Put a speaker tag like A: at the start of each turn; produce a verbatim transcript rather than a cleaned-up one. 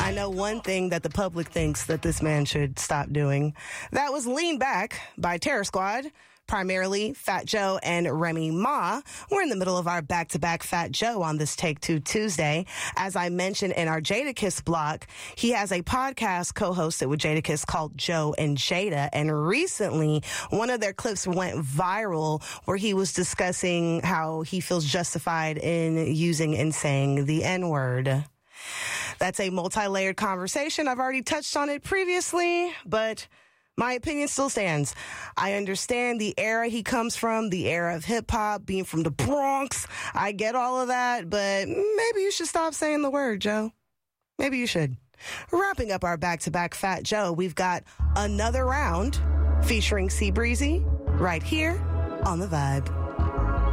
A: I know one thing that the public thinks that this man should stop doing. That was Lean Back by Terror Squad. Primarily Fat Joe and Remy Ma. We're in the middle of our back-to-back Fat Joe on this Take Two Tuesday. As I mentioned in our Jadakiss block, he has a podcast co-hosted with Jadakiss called Joe and Jada. And recently, one of their clips went viral where he was discussing how he feels justified in using and saying the N-word. That's a multi-layered conversation. I've already touched on it previously, but my opinion still stands. I understand the era he comes from, the era of hip-hop, being from the Bronx. I get all of that, but maybe you should stop saying the word, Joe. Maybe you should. Wrapping up our back-to-back Fat Joe, we've got another round featuring C Breezy right here on The Vibe.